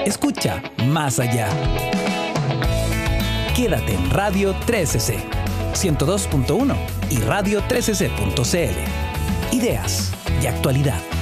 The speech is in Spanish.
Escucha más allá. Quédate en Radio 13C, 102.1 y radio13c.cl. Ideas y actualidad.